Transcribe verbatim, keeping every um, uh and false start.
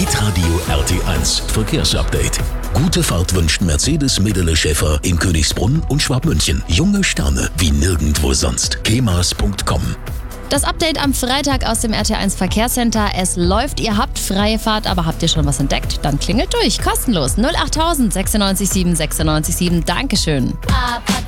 Hitradio R T eins Verkehrsupdate. Gute Fahrt wünscht Mercedes Medele Schäfer in Königsbrunn und Schwabmünchen. Junge Sterne wie nirgendwo sonst. kemas punkt com. Das Update am Freitag aus dem R T eins Verkehrscenter. Es läuft, ihr habt freie Fahrt, aber habt ihr schon was entdeckt? Dann klingelt durch, kostenlos. null achttausend sechsundneunzig sieben sechsundneunzig sieben. Dankeschön.